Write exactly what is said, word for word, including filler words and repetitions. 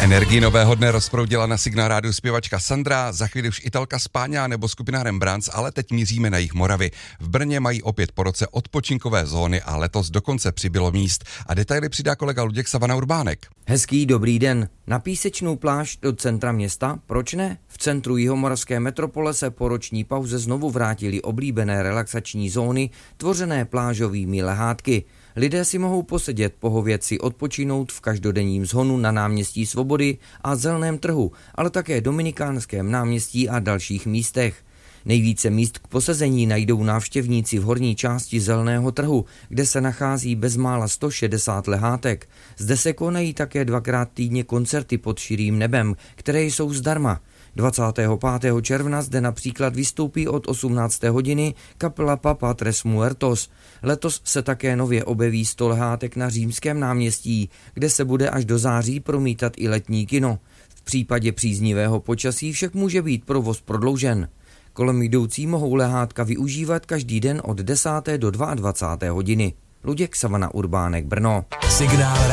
Energii nového dne rozproudila na Signál rádiu zpěvačka Sandra, za chvíli už Italka Spáňa nebo skupina Rembrandts, ale teď míříme na jih Moravy. V Brně mají opět po roce odpočinkové zóny a letos dokonce přibylo míst. A detaily přidá kolega Luděk Savana Urbánek. Hezký dobrý den. Na písečnou pláž do centra města, proč ne? V centru jihomoravské metropole se po roční pauze znovu vrátily oblíbené relaxační zóny, tvořené plážovými lehátky. Lidé si mohou posedět, pohovět si, odpočinout v každodenním zhonu na náměstí Svobody a Zeleném trhu, ale také Dominikánském náměstí a dalších místech. Nejvíce míst k posezení najdou návštěvníci v horní části Zeleného trhu, kde se nachází bezmála sto šedesát lehátek. Zde se konají také dvakrát týdně koncerty pod širým nebem, které jsou zdarma. dvacátého pátého června zde například vystoupí od osmnácté hodiny kapela Papa Tres Muertos. Letos se také nově objeví sto lehátek na Římském náměstí, kde se bude až do září promítat i letní kino. V případě příznivého počasí však může být provoz prodloužen. Kolem jdoucí mohou lehátka využívat každý den od desáté do dvacáté druhé hodiny. Luděk Savana Urbánek, Brno. Signál